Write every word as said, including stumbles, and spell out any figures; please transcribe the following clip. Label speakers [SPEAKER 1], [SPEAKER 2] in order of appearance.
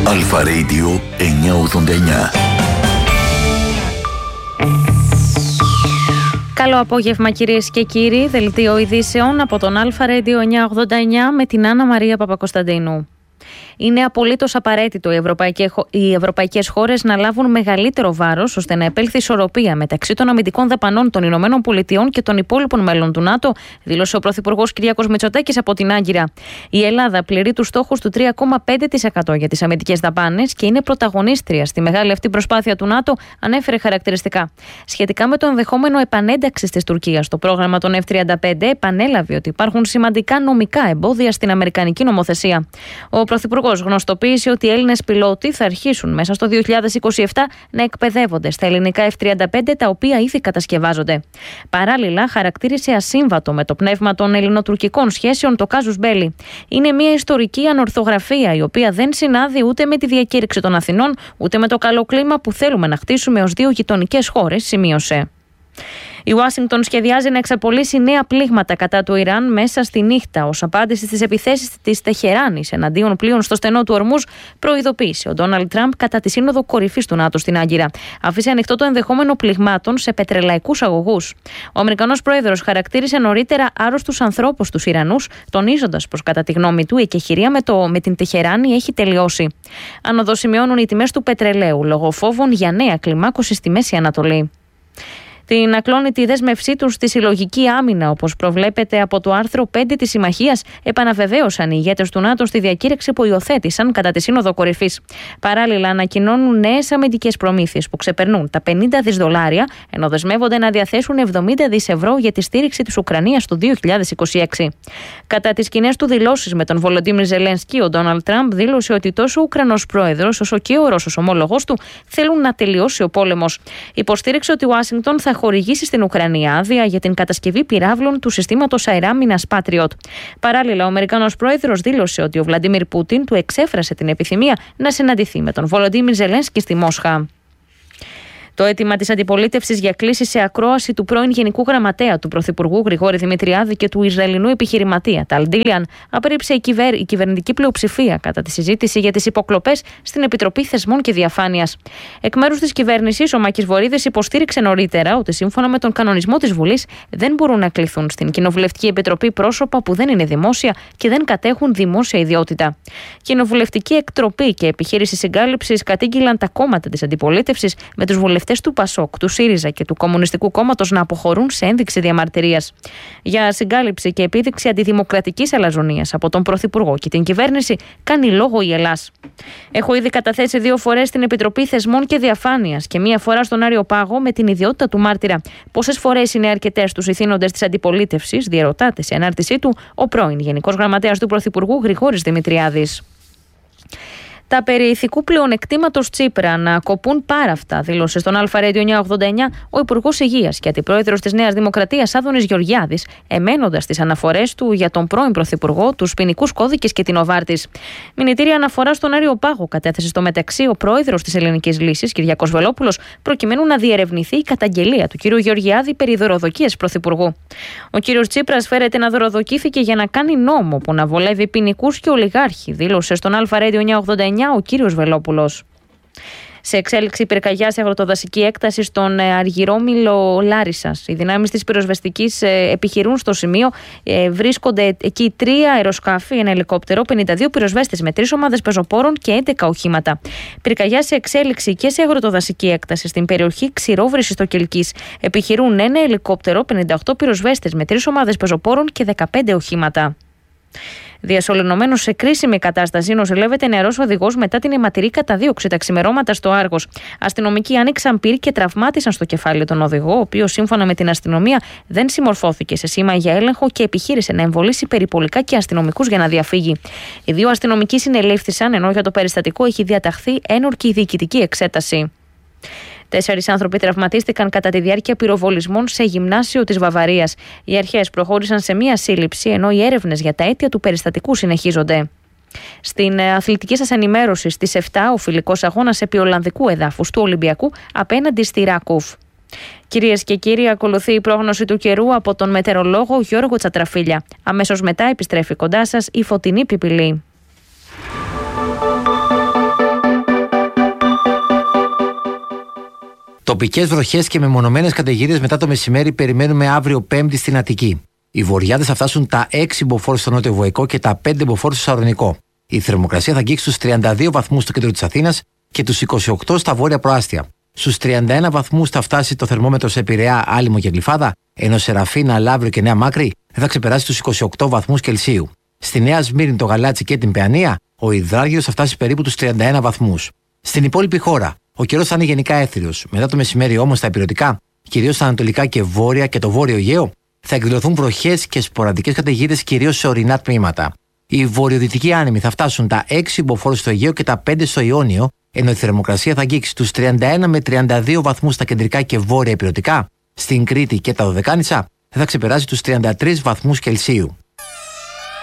[SPEAKER 1] Αλφα Radio εννιακόσια ογδόντα εννιά.
[SPEAKER 2] Καλό απόγευμα κυρίες και κύριοι, δελτίο ειδήσεων από τον Αλφα Radio εννιακόσια ογδόντα εννιά με την Άννα Μαρία Παπακοσταντίνου. Είναι απολύτως απαραίτητο οι, ευρωπαϊκές, οι ευρωπαϊκές χώρες να λάβουν μεγαλύτερο βάρος ώστε να επέλθει ισορροπία μεταξύ των αμυντικών δαπανών των Ηνωμένων Πολιτειών και των υπόλοιπων μέλων του ΝΑΤΟ, δήλωσε ο Πρωθυπουργός Κυριάκος Μητσοτάκης από την Άγκυρα. Η Ελλάδα πληρεί τους στόχους του τρία κόμμα πέντε τοις εκατό για τις αμυντικές δαπάνες και είναι πρωταγωνίστρια στη μεγάλη αυτή προσπάθεια του ΝΑΤΟ, ανέφερε χαρακτηριστικά. Σχετικά με το ενδεχόμενο επανένταξης της Τουρκίας στο πρόγραμμα των εφ τριάντα πέντε, επανέλαβε ότι υπάρχουν σημαντικά νομικά εμπόδια στην αμερικανική νομοθεσία. Ο Πρωθυπουργός γνωστοποίησε ότι οι Έλληνες πιλότοι θα αρχίσουν μέσα στο δύο χιλιάδες είκοσι επτά να εκπαιδεύονται στα ελληνικά εφ τριάντα πέντε, τα οποία ήδη κατασκευάζονται. Παράλληλα, χαρακτήρισε ασύμβατο με το πνεύμα των ελληνοτουρκικών σχέσεων το κάζους μπέλι. Είναι μια ιστορική ανορθογραφία, η οποία δεν συνάδει ούτε με τη διακήρυξη των Αθηνών, ούτε με το καλό κλίμα που θέλουμε να χτίσουμε ως δύο γειτονικές χώρες, σημείωσε. Η Ουάσιγκτον σχεδιάζει να εξαπολύσει νέα πλήγματα κατά του Ιράν μέσα στη νύχτα ως απάντηση στις επιθέσεις της Τεχεράνης εναντίον πλοίων στο στενό του Ορμούζ, προειδοποίησε ο Ντόναλντ Τραμπ κατά τη Σύνοδο Κορυφής του ΝΑΤΟ στην Άγκυρα. Αφήσε ανοιχτό το ενδεχόμενο πληγμάτων σε πετρελαϊκούς αγωγούς. Ο Αμερικανός πρόεδρος χαρακτήρισε νωρίτερα άρρωστους ανθρώπους τους Ιρανούς, τονίζοντας πως κατά τη γνώμη του η εκεχηρία με, το, με την Τεχεράνη έχει τελειώσει. Άνοδο σημειώνουν οι τιμές του πετρελαίου λόγω φόβων για νέα κλιμάκωση στη Μέση Ανατολή. Την ακλόνητη δέσμευσή τους στη συλλογική άμυνα, όπως προβλέπεται από το άρθρο πέντε της Συμμαχίας, επαναβεβαίωσαν οι ηγέτες του ΝΑΤΟ στη διακήρυξη που υιοθέτησαν κατά τη Σύνοδο Κορυφής. Παράλληλα, ανακοινώνουν νέες αμυντικές προμήθειες που ξεπερνούν τα πενήντα δις δολάρια, ενώ δεσμεύονται να διαθέσουν εβδομήντα δις ευρώ για τη στήριξη της Ουκρανίας το δύο χιλιάδες είκοσι έξι. Κατά τις κοινές του δηλώσεις με τον Βολοντίμιρ Ζελένσκι, ο Ντόναλντ Τραμπ δήλωσε ότι τόσο ο Ουκρανός πρόεδρος όσο και ο Ρώσος ομόλογός του θέλουν να τελειώσει ο πόλεμος. Υποστήριξε ότι η Ουάσιγκτον θα χορηγήσει στην Ουκρανία άδεια για την κατασκευή πυράβλων του συστήματος αεράμινας Patriot. Παράλληλα, ο Αμερικανός πρόεδρος δήλωσε ότι ο Βλαντίμιρ Πούτιν του εξέφρασε την επιθυμία να συναντηθεί με τον Βολοντίμιρ Ζελένσκι στη Μόσχα. Το αίτημα της αντιπολίτευσης για κλήση σε ακρόαση του πρώην Γενικού Γραμματέα του Πρωθυπουργού Γρηγόρη Δημητριάδη και του Ισραηλινού επιχειρηματία Ταλ Ντίλιαν απέρριψε η, κυβέρ... η κυβερνητική πλειοψηφία κατά τη συζήτηση για τις υποκλοπές στην Επιτροπή Θεσμών και Διαφάνειας. Εκ μέρους της κυβέρνησης, ο Μάκης Βορίδης υποστήριξε νωρίτερα ότι σύμφωνα με τον κανονισμό της Βουλής δεν μπορούν να κληθούν στην Κοινοβουλευτική Επιτροπή πρόσωπα που δεν είναι δημόσια και δεν κατέχουν δημόσια ιδιότητα. Κοινοβουλευτική Εκτροπή και Επιχείρηση Συγκάλυψης κατήγγειλαν τα κόμματα της αντιπολίτευσης με τους βουλευτές του ΠΑΣΟΚ, του ΣΥΡΙΖΑ και του Κομμουνιστικού Κόμματος να αποχωρούν σε ένδειξη διαμαρτυρίας. Για συγκάλυψη και επίδειξη αντιδημοκρατικής αλαζονίας από τον Πρωθυπουργό και την κυβέρνηση κάνει λόγο η Ελλάς. Έχω ήδη καταθέσει δύο φορές στην Επιτροπή Θεσμών και Διαφάνειας και μία φορά στον Άριο Πάγο με την ιδιότητα του μάρτυρα. Πόσες φορές είναι αρκετές τους ηθήνοντες της αντιπολίτευσης, διαρωτάται σε ανάρτησή του ο πρώην Γενικός Γραμματέας του Πρωθυπουργού Γρηγόρης Δημητριάδης. Τα περί ηθικού πλεονεκτήματος Τσίπρα να κοπούν πάρα αυτά, δήλωσε στον Αλφα Radio εννιακόσια ογδόντα εννιά ο Υπουργός Υγείας και Αντιπρόεδρος της Νέας Δημοκρατίας Άδωνης Γεωργιάδης, εμένοντας τις αναφορές του για τον πρώην Πρωθυπουργό, τους ποινικούς κώδικες και την Οβάρτης. Μηνυτήρια αναφορά στον Άριο Πάγο κατέθεσε στο μεταξύ ο Πρόεδρος της Ελληνικής Λύσης, Κυριάκος Βελόπουλος, προκειμένου να διερευνηθεί η καταγγελία του κ. Γεωργιάδη περί δωροδοκίας Πρωθυπουργού. Ο κ. Τσίπρας φέρεται να δωροδοκήθηκε για να κάνει νόμο που να βολεύει ποινικούς και ολιγάρχη, δήλωσε στον Αλφα Radio εννιακόσια ογδόντα εννιά ο κύριος Βελόπουλος. Σε εξέλιξη πυρκαγιά σε αγροτοδασική έκταση στον Αργυρόμιλο Λάρισσας. Οι δυνάμεις της πυροσβεστικής επιχειρούν στο σημείο. Βρίσκονται εκεί τρία αεροσκάφη, ένα ελικόπτερο, πενήντα δύο πυροσβέστες με τρεις ομάδες πεζοπόρων και έντεκα οχήματα. Πυρκαγιά σε εξέλιξη και σε αγροτοδασική έκταση στην περιοχή Ξηρόβρυσης στο Κιλκής. Επιχειρούν ένα ελικόπτερο, πενήντα οκτώ πυροσβέστες με τρεις ομάδες πεζοπόρων και δεκαπέντε οχήματα. Διασωληνωμένος σε κρίσιμη κατάσταση νοσηλεύεται νεαρός οδηγός μετά την αιματηρή καταδίωξη τα ξημερώματα στο Άργος. Αστυνομικοί άνοιξαν πυρ και τραυμάτισαν στο κεφάλι τον οδηγό, ο οποίος σύμφωνα με την αστυνομία δεν συμμορφώθηκε σε σήμα για έλεγχο και επιχείρησε να εμβολήσει περιπολικά και αστυνομικούς για να διαφύγει. Οι δύο αστυνομικοί συνελήφθησαν, ενώ για το περιστατικό έχει διαταχθεί ένορκη διοικητική εξέταση. Τέσσερις άνθρωποι τραυματίστηκαν κατά τη διάρκεια πυροβολισμών σε γυμνάσιο της Βαβαρίας. Οι αρχές προχώρησαν σε μία σύλληψη, ενώ οι έρευνες για τα αίτια του περιστατικού συνεχίζονται. Στην αθλητική σας ενημέρωση στις επτά, ο φιλικός αγώνας επί Ολλανδικού εδάφους του Ολυμπιακού απέναντι στη Ράκουφ. Κυρίες και κύριοι, ακολουθεί η πρόγνωση του καιρού από τον μετεωρολόγο Γιώργο Τσατραφίλια. Αμέσως μετά επιστρέφει κοντά σας η Φωτεινή Πιπιλή.
[SPEAKER 3] Τοπικές βροχές και μεμονωμένες καταιγίδες μετά το μεσημέρι περιμένουμε αύριο Πέμπτη στην Αττική. Οι βορειάδες θα φτάσουν τα έξι μποφόρ στο νότιο Βοϊκό και τα πέντε μποφόρ στο Σαλονικό. Η θερμοκρασία θα αγγίξει στους τριάντα δύο βαθμούς στο κέντρο της Αθήνας και τους είκοσι οκτώ στα βόρεια προάστια. Στους τριάντα ένα βαθμούς θα φτάσει το θερμόμετρο σε Πειραιά, Άλυμο και Γλυφάδα, ενώ σε Ραφίνα, Λαύριο και Νέα Μάκρη δεν θα ξεπεράσει τους είκοσι οκτώ βαθμούς Κελσίου. Στη Νέα Σμύρνη, το Γαλάτσι και την Παιανία, ο υδράργυρος θα φτάσει περίπου τους τριάντα ένα βαθμούς. Στην υπόλοιπη χώρα, ο καιρός θα είναι γενικά έθριος. Μετά το μεσημέρι όμως στα υπηρετικά, κυρίως στα ανατολικά και βόρεια και το βόρειο Αιγαίο, θα εκδηλωθούν βροχές και σποραδικές καταιγίδες κυρίως σε ορεινά τμήματα. Οι βορειοδυτικοί άνεμοι θα φτάσουν τα έξι μποφόρ στο Αιγαίο και τα πέντε στο Ιόνιο, ενώ η θερμοκρασία θα αγγίξει τους τριάντα ένα με τριάντα δύο βαθμούς στα κεντρικά και βόρεια υπηρετικά. Στην Κρήτη και τα Δωδεκάνησα δεν θα ξεπεράσει τους τριάντα τρεις βαθμούς Κελσίου.